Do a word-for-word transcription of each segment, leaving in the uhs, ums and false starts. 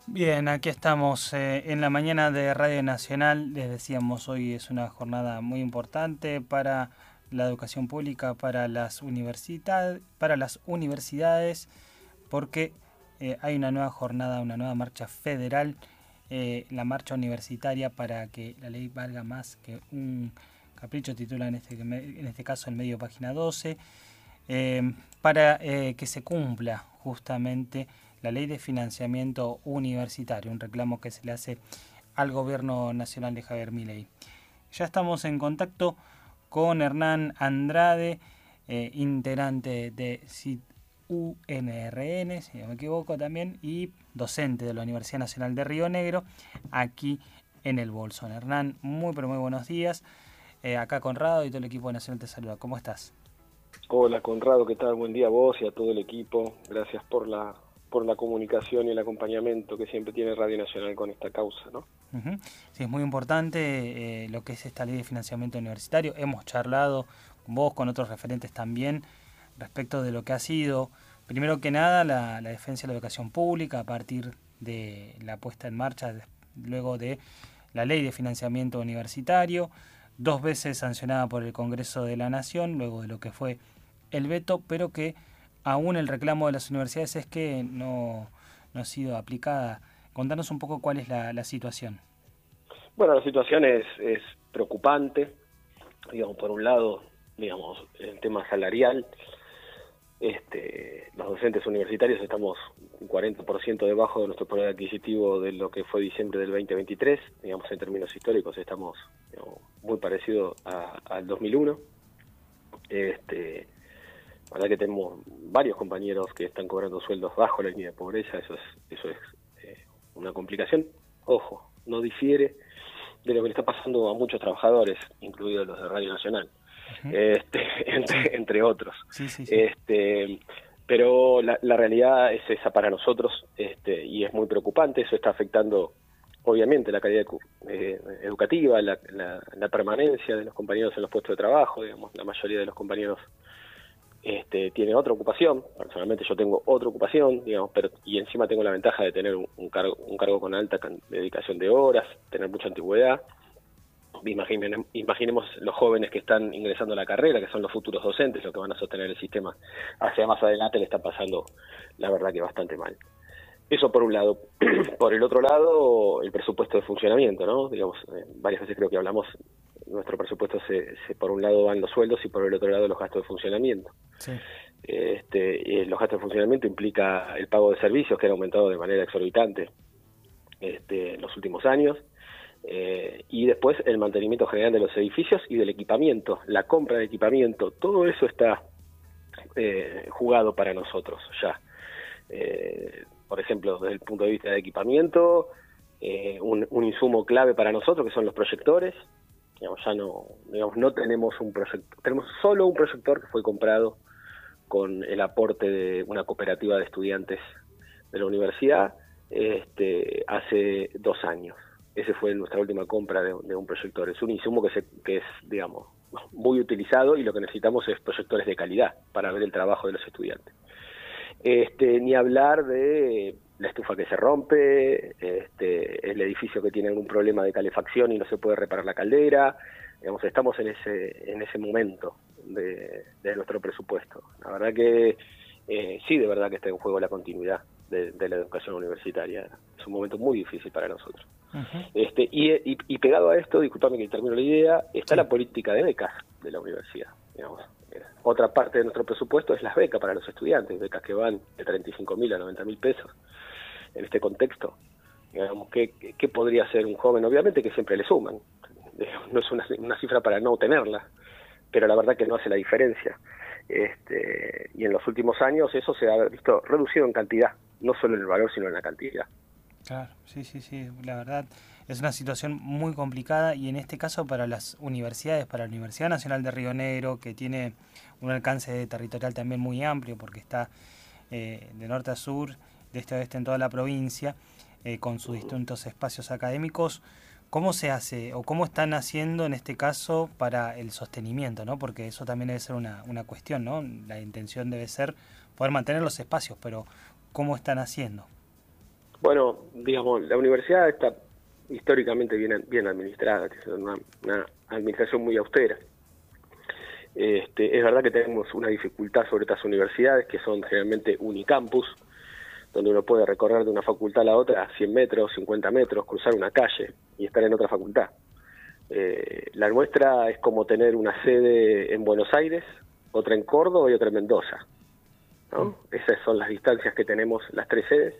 Bien, aquí estamos eh, en la mañana de Radio Nacional. Les decíamos, hoy es una jornada muy importante para la educación pública, para las universidades, para las universidades, porque eh, hay una nueva jornada, una nueva marcha federal, eh, la marcha universitaria para que la ley valga más que un capricho, titula en este, en este caso el medio Página doce, eh, para eh, que se cumpla justamente la ley de financiamiento universitario, un reclamo que se le hace al gobierno nacional de Javier Milei. Ya estamos en contacto con Hernán Andrade, eh, integrante de C I T U N R N, si no me equivoco también, y docente de la Universidad Nacional de Río Negro, aquí en el Bolsón. Hernán, muy pero muy buenos días. Eh, acá Conrado y todo el equipo nacional te saluda. ¿Cómo estás? Hola Conrado, ¿qué tal? Buen día a vos y a todo el equipo. Gracias por la por la comunicación y el acompañamiento que siempre tiene Radio Nacional con esta causa, ¿no? Uh-huh. Sí, es muy importante eh, lo que es esta ley de financiamiento universitario. Hemos charlado con vos, con otros referentes también, respecto de lo que ha sido, primero que nada, la, la defensa de la educación pública a partir de la puesta en marcha, de, luego de la ley de financiamiento universitario, dos veces sancionada por el Congreso de la Nación, luego de lo que fue el veto, pero que aún el reclamo de las universidades es que no, no ha sido aplicada. Contanos un poco cuál es la, la situación. Bueno, la situación es, es preocupante, digamos, por un lado, digamos, el tema salarial. Este, los docentes universitarios estamos un cuarenta por ciento debajo de nuestro poder adquisitivo de lo que fue diciembre del veinte veintitrés, digamos, en términos históricos estamos, digamos, muy parecidos al dos mil uno. Este, la verdad que tenemos varios compañeros que están cobrando sueldos bajo la línea de pobreza, eso es, eso es eh, una complicación. Ojo, no difiere de lo que le está pasando a muchos trabajadores, incluidos los de Radio Nacional, uh-huh. este, entre, sí. entre otros. Sí, sí, sí. Este, pero la, la realidad es esa para nosotros, este, y es muy preocupante. Eso está afectando, obviamente, la calidad eh, educativa, la, la, la permanencia de los compañeros en los puestos de trabajo. Digamos, la mayoría de los compañeros Este, tiene otra ocupación. Personalmente yo tengo otra ocupación, digamos, pero y encima tengo la ventaja de tener un, un cargo un cargo con alta dedicación de horas, tener mucha antigüedad. Imaginemos, imaginemos los jóvenes que están ingresando a la carrera, que son los futuros docentes, los que van a sostener el sistema hacia más adelante, le está pasando, la verdad, que bastante mal. Eso por un lado. Por el otro lado, el presupuesto de funcionamiento, ¿no? Digamos, eh, varias veces creo que hablamos, nuestro presupuesto se, se por un lado van los sueldos y por el otro lado los gastos de funcionamiento. Sí. Este, los gastos de funcionamiento implica el pago de servicios, que han aumentado de manera exorbitante este, en los últimos años, eh, y después el mantenimiento general de los edificios y del equipamiento, la compra de equipamiento, todo eso está eh, jugado para nosotros ya. Eh, por ejemplo, desde el punto de vista de equipamiento, eh, un, un insumo clave para nosotros que son los proyectores. Digamos, ya no, digamos, no tenemos un proyector, tenemos solo un proyector que fue comprado con el aporte de una cooperativa de estudiantes de la universidad este, hace dos años. Esa fue nuestra última compra de, de un proyector. Es un insumo que, se, que es, digamos, muy utilizado, y lo que necesitamos es proyectores de calidad para ver el trabajo de los estudiantes. Este, ni hablar de la estufa que se rompe, este, el edificio que tiene algún problema de calefacción y no se puede reparar la caldera. Digamos, estamos en ese en ese momento de, de nuestro presupuesto. La verdad que eh, sí, de verdad que está en juego la continuidad de, de la educación universitaria. Es un momento muy difícil para nosotros. Uh-huh. Este, y, y, y pegado a esto, discúlpame que termino la idea, está sí. la política de becas de la universidad. Digamos, otra parte de nuestro presupuesto es las becas para los estudiantes, becas que van de treinta y cinco mil a noventa mil pesos. En este contexto, digamos, ¿qué, qué podría hacer un joven? Obviamente que siempre le suman, no es una, una cifra para no tenerla, pero la verdad que no hace la diferencia. Este, y en los últimos años eso se ha visto reducido en cantidad, no solo en el valor, sino en la cantidad. Claro, sí, sí, sí, la verdad es una situación muy complicada, y en este caso para las universidades, para la Universidad Nacional de Río Negro, que tiene un alcance territorial también muy amplio porque está eh, de norte a sur, de este a oeste en toda la provincia, eh, con sus distintos espacios académicos. ¿Cómo se hace o cómo están haciendo en este caso para el sostenimiento, ¿no? Porque eso también debe ser una, una cuestión, ¿no? La intención debe ser poder mantener los espacios, pero ¿cómo están haciendo? Bueno, digamos, la universidad está históricamente bien, bien administrada, es una, una administración muy austera. Este, es verdad que tenemos una dificultad sobre estas universidades, que son generalmente unicampus, donde uno puede recorrer de una facultad a la otra cien metros, cincuenta metros, cruzar una calle y estar en otra facultad. Eh, la nuestra es como tener una sede en Buenos Aires, otra en Córdoba y otra en Mendoza, ¿no? Esas son las distancias que tenemos las tres sedes,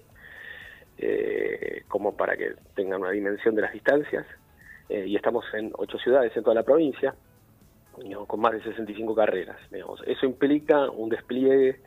eh, como para que tengan una dimensión de las distancias, eh, y estamos en ocho ciudades en toda la provincia, digamos, con más de sesenta y cinco carreras. Digamos. Eso implica un despliegue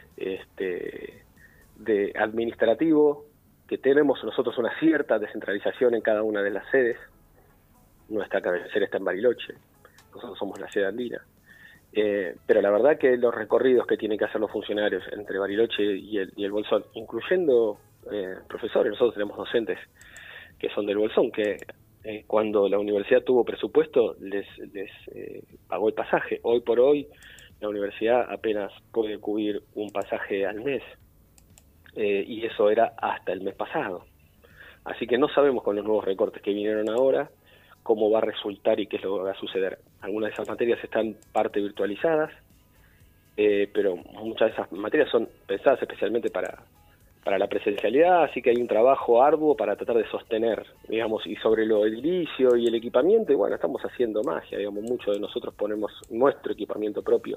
este, de administrativo, que tenemos nosotros una cierta descentralización en cada una de las sedes. Nuestra cabecera está en Bariloche, nosotros somos la sede andina. Eh, pero la verdad que los recorridos que tienen que hacer los funcionarios entre Bariloche y el, y el Bolsón, incluyendo eh, profesores, nosotros tenemos docentes que son del Bolsón, que eh, cuando la universidad tuvo presupuesto les, les eh, pagó el pasaje. Hoy por hoy la universidad apenas puede cubrir un pasaje al mes, eh, y eso era hasta el mes pasado. Así que no sabemos con los nuevos recortes que vinieron ahora cómo va a resultar y qué es lo que va a suceder. Algunas de esas materias están parte virtualizadas, eh, pero muchas de esas materias son pensadas especialmente para, para la presencialidad, así que hay un trabajo arduo para tratar de sostener, digamos, y sobre lo edilicio y el equipamiento, y bueno, estamos haciendo magia, digamos, muchos de nosotros ponemos nuestro equipamiento propio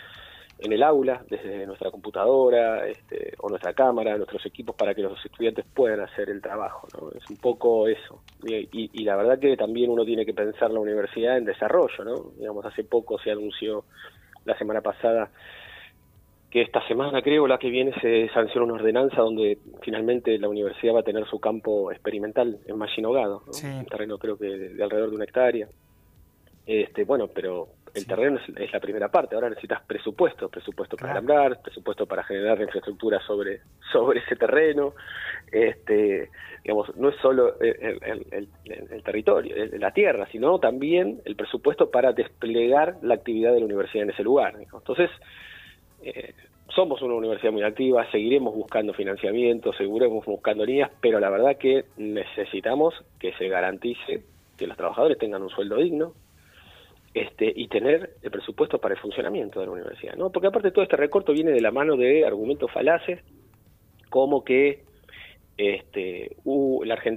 en el aula, desde nuestra computadora este, o nuestra cámara, nuestros equipos, para que los estudiantes puedan hacer el trabajo, ¿no? Es un poco eso. Y, y, y la verdad que también uno tiene que pensar la universidad en desarrollo, ¿no? Digamos, hace poco se anunció, la semana pasada, que esta semana, creo, la que viene, se sanciona una ordenanza donde finalmente la universidad va a tener su campo experimental en Mallin Hogado, ¿no? Sí. Un terreno creo que de, de alrededor de una hectárea. Este, bueno, pero el sí. terreno es, es la primera parte. Ahora necesitas presupuesto, presupuesto para claro. alambrar, presupuesto para generar infraestructura sobre sobre ese terreno. Este, digamos, no es solo el, el, el, el territorio, la tierra, sino también el presupuesto para desplegar la actividad de la universidad en ese lugar. Entonces, eh, somos una universidad muy activa, seguiremos buscando financiamiento, seguiremos buscando líneas, pero la verdad que necesitamos que se garantice que los trabajadores tengan un sueldo digno, Este, y tener el presupuesto para el funcionamiento de la universidad, ¿no? Porque aparte todo este recorte viene de la mano de argumentos falaces, como que este, uh, la Argentina